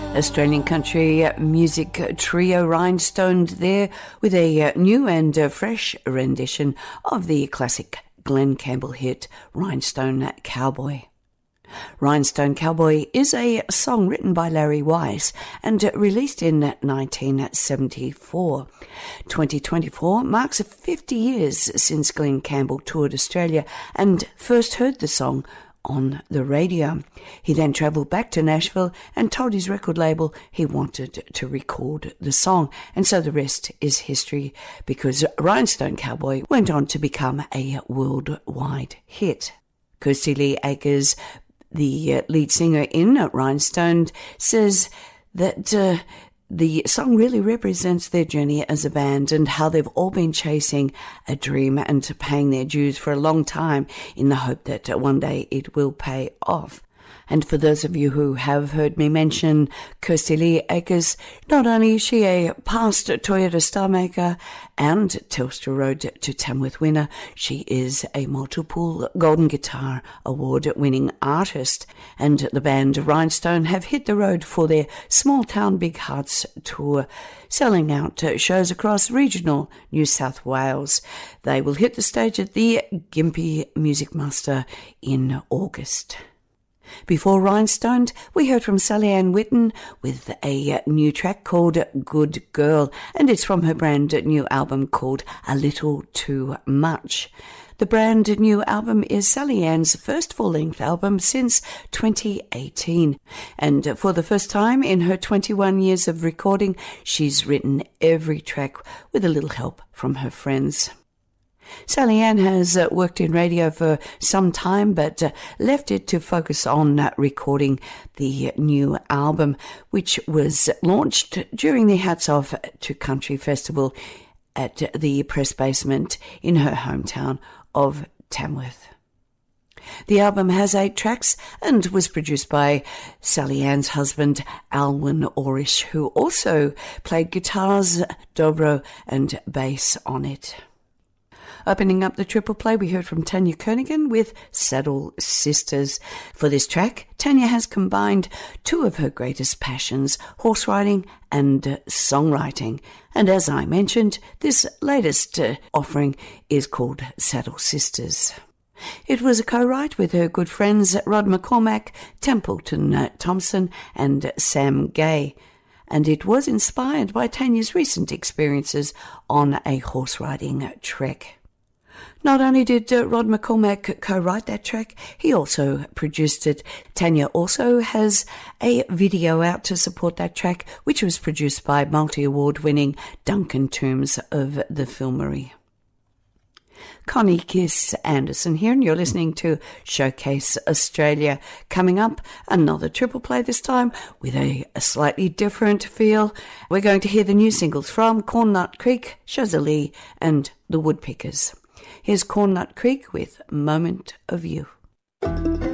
Australian country music trio Rhinestone there with a new and fresh rendition of the classic Glen Campbell hit Rhinestone Cowboy. Rhinestone Cowboy is a song written by Larry Weiss and released in 1974. 2024 marks 50 years since Glen Campbell toured Australia and first heard the song on the radio. He then travelled back to Nashville and told his record label he wanted to record the song. And so the rest is history, because Rhinestone Cowboy went on to become a worldwide hit. Kirsty Lee Akers, the lead singer in Rhinestone, says that the song really represents their journey as a band and how they've all been chasing a dream and paying their dues for a long time in the hope that one day it will pay off. And for those of you who have heard me mention Kirsty Lee Akers, not only is she a past Toyota star maker and Telstra Road to Tamworth winner, she is a multiple Golden Guitar Award-winning artist. And the band Rhinestone have hit the road for their Small Town Big Hearts tour, selling out shows across regional New South Wales. They will hit the stage at the Gympie Music Master in August. Before Rhinestone, we heard from Sally Ann Whitten with a new track called Good Girl, and it's from her brand new album called A Little Too Much. The brand new album is Sally Ann's first full-length album since 2018, and for the first time in her 21 years of recording, she's written every track with a little help from her friends. Sally Ann has worked in radio for some time, but left it to focus on recording the new album, which was launched during the Hats Off to Country Festival at the Press Basement in her hometown of Tamworth. The album has 8 tracks and was produced by Sally Ann's husband, Alwyn Orish, who also played guitars, dobro and bass on it. Opening up the triple play, we heard from Tanya Kernaghan with Saddle Sisters. For this track, Tanya has combined 2 of her greatest passions, horse riding and songwriting. And as I mentioned, this latest offering is called Saddle Sisters. It was a co-write with her good friends Rod McCormack, Templeton Thompson and Sam Gay. And it was inspired by Tanya's recent experiences on a horse riding trek. Not only did Rod McCormack co-write that track, he also produced it. Tanya also has a video out to support that track, which was produced by multi-award-winning Duncan Toombs of The Filmery. Connie Kiss Anderson here, and you're listening to Showcase Australia. Coming up, another triple play this time with a slightly different feel. We're going to hear the new singles from Corn Nut Creek, Shazalee and The Woodpickers. Here's Corn Nut Creek with Moment of You.